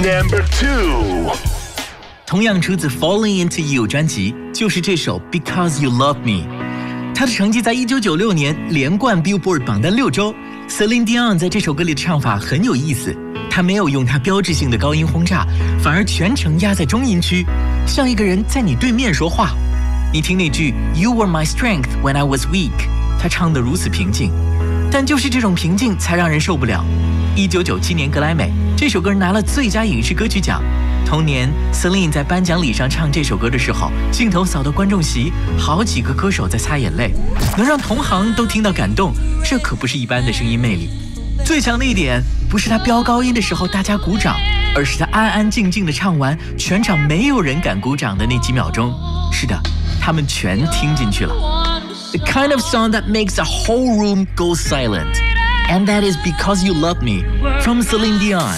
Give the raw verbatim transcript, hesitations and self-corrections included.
Number two， 同样出自《Falling Into You》专辑，就是这首《Because You Love Me》。它的成绩在一九九六年连冠 Billboard 榜单六周。Celine Dion 在这首歌里的唱法很有意思，她没有用她标志性的高音轰炸，反而全程压在中音区，像一个人在你对面说话。你听那句 You were my strength when I was weak， 她唱得如此平静，但就是这种平静才让人受不了。一九九七年格莱美，这首歌拿了最佳影视歌曲奖。同年 Celine 在颁奖礼上唱这首歌的时候，镜头扫到观众席，好几个歌手在擦眼泪，能让同行都听到感动，这可不是一般的声音魅力。最强的一点不是他飙高音的时候大家鼓掌，而是他安安静静的唱完，全场没有人敢鼓掌的那几秒钟。是的，他们全听进去了。The kind of song that makes a whole room go silent. And that is Because You Love Me from Celine Dion.